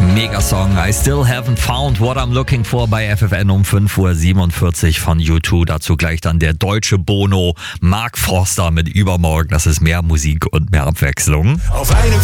Megasong I Still Haven't Found What I'm Looking For bei FFN um 5:47 Uhr von U2. Dazu gleich dann der deutsche Bono Mark Forster mit Übermorgen. Das ist mehr Musik und mehr Abwechslung. Auf eine